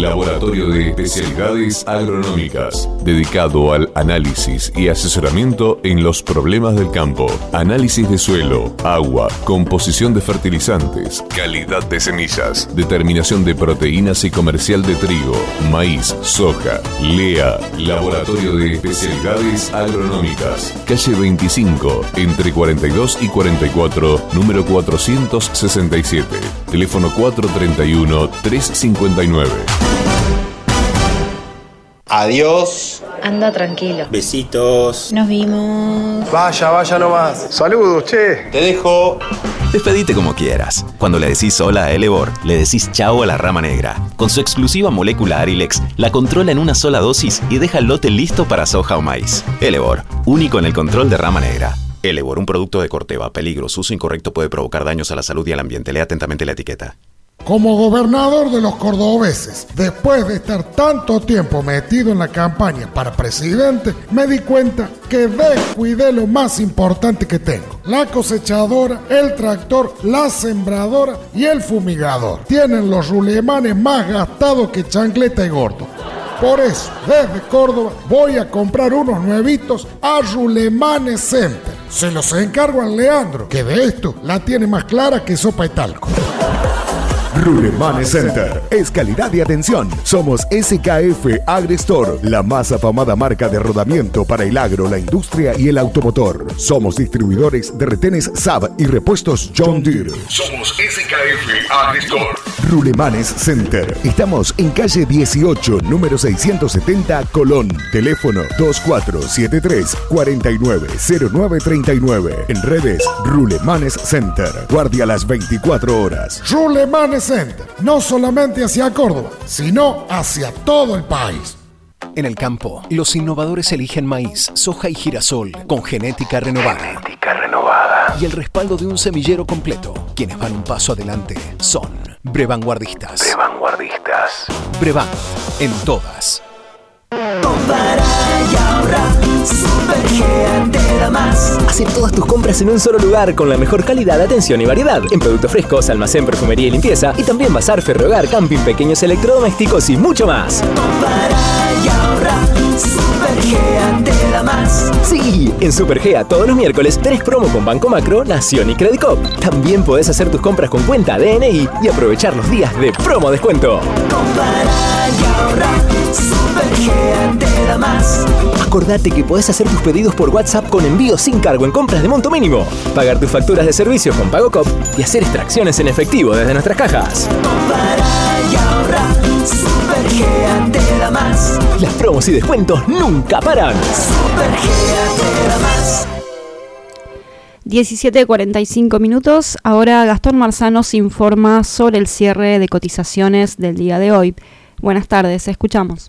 Laboratorio de Especialidades Agronómicas, dedicado al análisis y asesoramiento en los problemas del campo. Análisis de suelo, agua, composición de fertilizantes, calidad de semillas, determinación de proteínas y comercial de trigo, maíz, soja. LEA, Laboratorio de Especialidades Agronómicas, calle 25, entre 42 y 44, número 467, teléfono 431-359. Adiós. Anda tranquilo. Besitos. Nos vimos. Vaya nomás. Saludos, che. Te dejo. Despedite como quieras. Cuando le decís hola a Elevor, le decís chao a la rama negra. Con su exclusiva molécula Arilex, la controla en una sola dosis y deja el lote listo para soja o maíz. Elevor, único en el control de rama negra. Elevor, un producto de Corteva. Peligro, su uso incorrecto puede provocar daños a la salud y al ambiente. Lea atentamente la etiqueta. Como gobernador de los cordobeses, después de estar tanto tiempo metido en la campaña para presidente, me di cuenta que descuidé lo más importante que tengo: la cosechadora, el tractor, la sembradora y el fumigador. Tienen los rulemanes más gastados que chancleta y gordo. Por eso, desde Córdoba, voy a comprar unos nuevitos a Rulemanes Center. Se los encargo a Leandro, que de esto la tiene más clara que sopa y talco. Rulemanes Center es calidad y atención. Somos SKF AgriStore, la más afamada marca de rodamiento para el agro, la industria y el automotor. Somos distribuidores de retenes Saab y repuestos John Deere. Somos SKF AgriStore. Rulemanes Center. Estamos en calle 18, número 670, Colón. Teléfono 2473-490939. En redes, Rulemanes Center. Guardia las 24 horas. Rulemanes Center, no solamente hacia Córdoba, sino hacia todo el país. En el campo, los innovadores eligen maíz, soja y girasol con genética renovada. Y el respaldo de un semillero completo. Quienes van un paso adelante son Brevanguardistas. Brevan, en todas. Compara y ahorra, Supergea te da más. Hace todas tus compras en un solo lugar con la mejor calidad, atención y variedad. En productos frescos, almacén, perfumería y limpieza. Y también bazar, ferrohogar, camping, pequeños electrodomésticos y mucho más. Compara y ahorra, Supergea te da más. Sí, en Supergea todos los miércoles tenés promo con Banco Macro, Nación y Credicop. También podés hacer tus compras con cuenta DNI y aprovechar los días de promo descuento. Compara y ahorra, Supergea te da más. Acordate que podés hacer tus pedidos por WhatsApp con envío sin cargo en compras de monto mínimo, pagar tus facturas de servicios con PagoCop y hacer extracciones en efectivo desde nuestras cajas. Compara y ahorra, Supergea te da más. Las promos y descuentos nunca paran. Supergea te da más. 17:45 minutos. Ahora Gastón Marzano nos informa sobre el cierre de cotizaciones del día de hoy. Buenas tardes, escuchamos.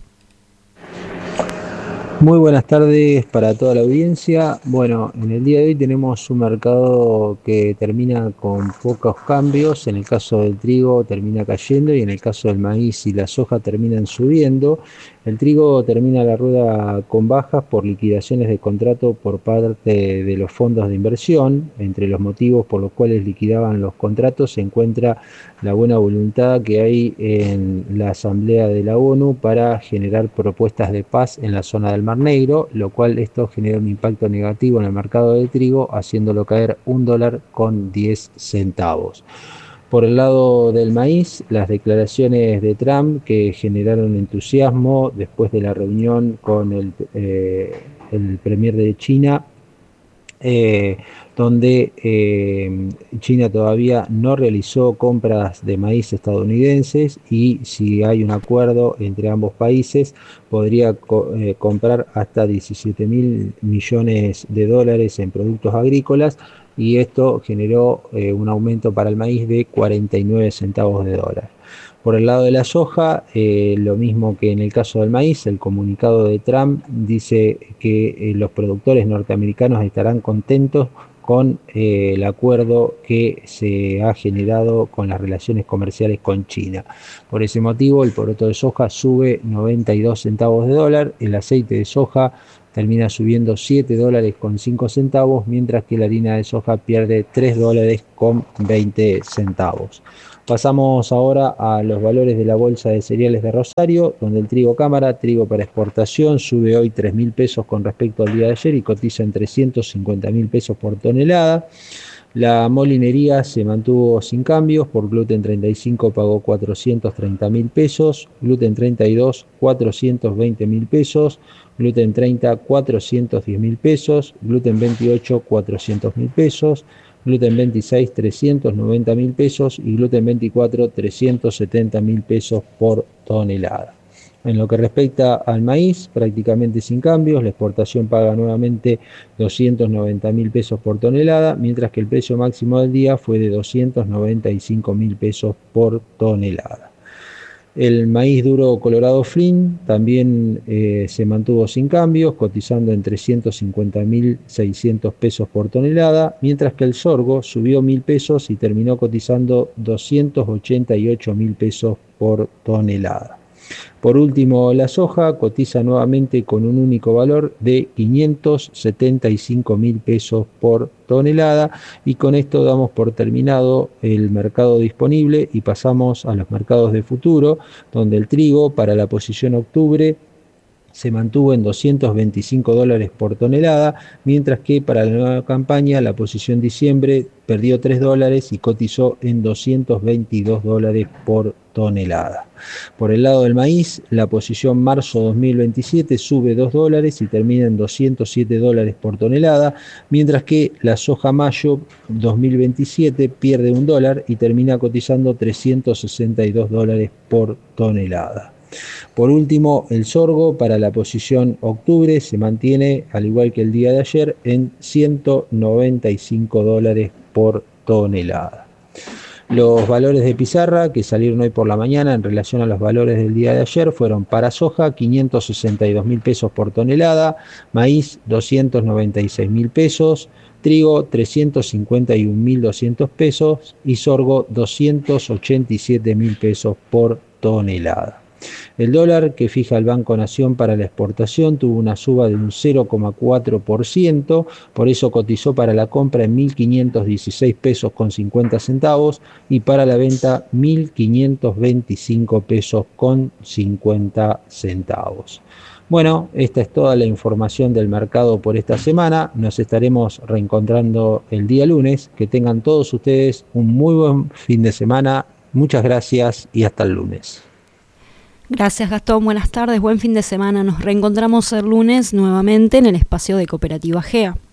Muy buenas tardes para toda la audiencia. Bueno, en el día de hoy tenemos un mercado que termina con pocos cambios. En el caso del trigo termina cayendo y en el caso del maíz y la soja terminan subiendo. El trigo termina la rueda con bajas por liquidaciones de contrato por parte de los fondos de inversión. Entre los motivos por los cuales liquidaban los contratos se encuentra la buena voluntad que hay en la Asamblea de la ONU para generar propuestas de paz en la zona del Mar Negro, lo cual esto genera un impacto negativo en el mercado de trigo, haciéndolo caer $1.10. Por el lado del maíz, las declaraciones de Trump que generaron entusiasmo después de la reunión con el premier de China, donde China todavía no realizó compras de maíz estadounidenses y si hay un acuerdo entre ambos países podría comprar hasta $17.000 millones en productos agrícolas, y esto generó un aumento para el maíz de 49 centavos de dólar. Por el lado de la soja, lo mismo que en el caso del maíz, el comunicado de Trump dice que los productores norteamericanos estarán contentos con el acuerdo que se ha generado con las relaciones comerciales con China. Por ese motivo, el poroto de soja sube 92 centavos de dólar, el aceite de soja termina subiendo $7.05, mientras que la harina de soja pierde $3.20. Pasamos ahora a los valores de la Bolsa de Cereales de Rosario, donde el trigo cámara, trigo para exportación, sube hoy 3.000 pesos con respecto al día de ayer y cotiza en 350.000 pesos por tonelada. La molinería se mantuvo sin cambios, por gluten 35 pagó 430.000 pesos, gluten 32 420.000 pesos, gluten 30 410.000 pesos, gluten 28 400.000 pesos, gluten 26 390.000 pesos y gluten 24 370.000 pesos por tonelada. En lo que respecta al maíz, prácticamente sin cambios, la exportación paga nuevamente 290.000 pesos por tonelada, mientras que el precio máximo del día fue de 295.000 pesos por tonelada. El maíz duro colorado Flynn también se mantuvo sin cambios, cotizando en 350.600 pesos por tonelada, mientras que el sorgo subió 1.000 pesos y terminó cotizando 288.000 pesos por tonelada. Por último, la soja cotiza nuevamente con un único valor de 575.000 pesos por tonelada, y con esto damos por terminado el mercado disponible y pasamos a los mercados de futuro, donde el trigo para la posición octubre se mantuvo en $225 por tonelada, mientras que para la nueva campaña la posición diciembre perdió $3 y cotizó en $222 por tonelada. Por el lado del maíz, la posición marzo 2027 sube $2 y termina en $207 por tonelada, mientras que la soja mayo 2027 pierde $1 y termina cotizando $362 por tonelada. Por último, el sorgo para la posición octubre se mantiene, al igual que el día de ayer, en $195 por tonelada. Los valores de pizarra que salieron hoy por la mañana en relación a los valores del día de ayer fueron: para soja 562.000 pesos por tonelada, maíz 296.000 pesos, trigo 351.200 pesos y sorgo 287.000 pesos por tonelada. El dólar que fija el Banco Nación para la exportación tuvo una suba de un 0,4%, por eso cotizó para la compra en 1.516 pesos con 50 centavos y para la venta 1.525 pesos con 50 centavos. Bueno, esta es toda la información del mercado por esta semana. Nos estaremos reencontrando el día lunes. Que tengan todos ustedes un muy buen fin de semana. Muchas gracias y hasta el lunes. Gracias, Gastón. Buenas tardes, buen fin de semana. Nos reencontramos el lunes nuevamente en el espacio de Cooperativa GEA.